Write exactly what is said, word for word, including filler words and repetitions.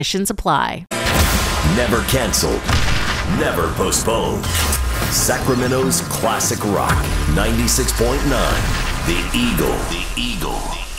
Conditions apply. Never canceled. Never postponed. Sacramento's classic rock. ninety-six point nine. The Eagle. The Eagle.